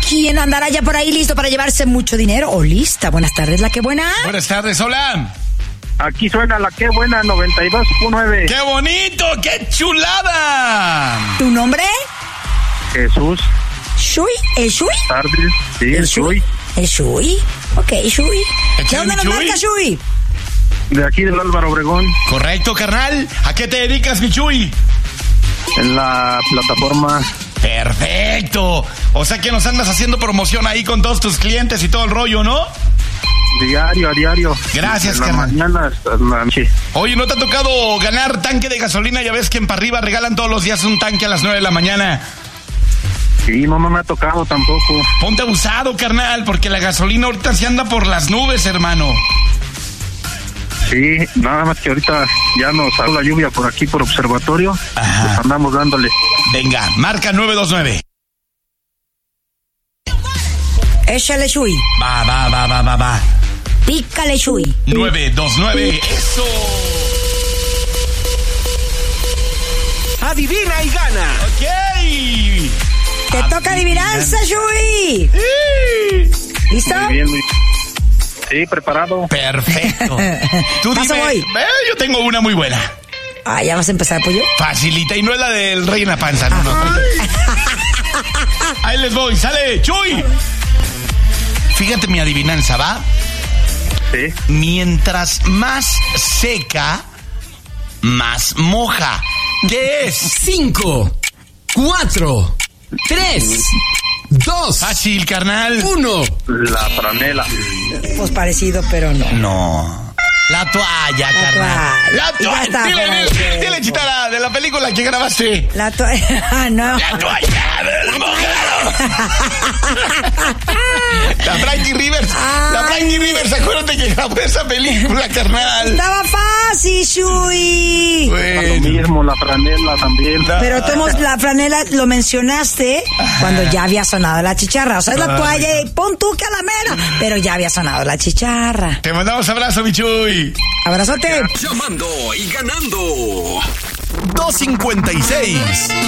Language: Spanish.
¿Quién andará ya por ahí listo para llevarse mucho dinero? ¿O lista? Buenas tardes, la que buena. Buenas tardes, hola. Aquí suena la que buena 92.9. ¡Qué bonito! ¡Qué chulada! ¿Tu nombre? Jesús. ¿Shui? ¿El Shui? Tardes. Sí, ¿El Shui? ¿El Shui? Ok, Shui. ¿De dónde nos marca Shui? De aquí del Álvaro Obregón. Correcto, carnal. ¿A qué te dedicas, mi Chuy? En la plataforma. Perfecto. O sea que nos andas haciendo promoción ahí con todos tus clientes y todo el rollo, ¿no? Diario, a diario. Gracias, de la carnal. mañana hasta la noche. Oye, ¿no te ha tocado ganar tanque de gasolina? Ya ves que en Pa' Arriba regalan todos los días un tanque a las 9 de la mañana. Sí, no me ha tocado tampoco. Ponte abusado, carnal, porque la gasolina ahorita se anda por las nubes, hermano. Sí, nada más que ahorita ya nos salió la lluvia por aquí, por observatorio. Ajá. Pues andamos dándole. Venga, marca 929. Échale Shui. Va. Pícale Shui. 929. ¡Eso! Adivina y gana. ¡Ok! Te toca adivinanza, Shui. ¿Listo? Muy bien, sí, preparado. Perfecto. Tú Paso dime. voy. Yo tengo una muy buena. Ah, ¿ya vas a empezar, pollo? Facilita, y no es la del rey en la panza. No. Ahí les voy, sale, Chuy. Fíjate mi adivinanza, ¿va? Sí. Mientras más seca, más moja. ¿Qué es? 5, 4, 3, 2, Fácil, carnal. 1. La franela. Pues parecido, pero no. No. La toalla, carnal. La Ya toalla. está, Dile, Chitara, de la película que grabaste. La toalla. No. La toalla del mojado. La Frankie Rivers. La Frankie Rivers, acuérdate que grabó esa película, carnal. Estaba fácil, Shui. Lo Bueno. mismo, la franela también. Pero tomos la franela, lo mencionaste cuando ya había sonado la chicharra. O sea, es la toalla y pon tú que a la mera. Pero ya había sonado la chicharra. Te mandamos abrazo, mi Chuy. Abrazote. Llamando y ganando. 256